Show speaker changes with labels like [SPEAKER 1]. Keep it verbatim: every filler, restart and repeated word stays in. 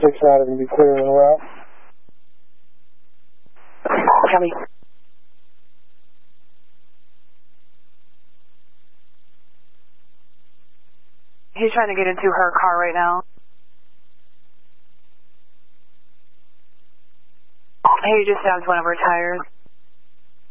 [SPEAKER 1] six out is going to be clear en route.
[SPEAKER 2] Copy. He's trying to get into her car right now. He just stabbed one of her tires.